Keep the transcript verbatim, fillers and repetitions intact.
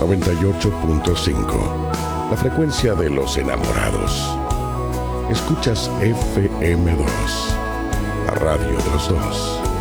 noventa y ocho punto cinco, la frecuencia de los enamorados. Escuchas F M dos, la radio de los dos.